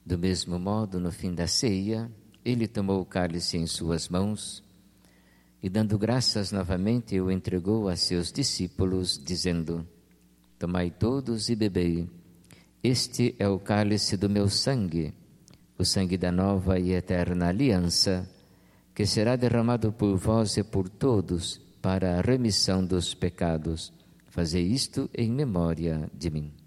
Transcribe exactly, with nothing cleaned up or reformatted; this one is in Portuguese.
Do mesmo modo, no fim da ceia, ele tomou o cálice em suas mãos e, dando graças novamente, o entregou a seus discípulos, dizendo: Tomai todos e bebei. Este é o cálice do meu sangue, o sangue da nova e eterna aliança, que será derramado por vós e por todos para a remissão dos pecados. Fazei isto em memória de mim.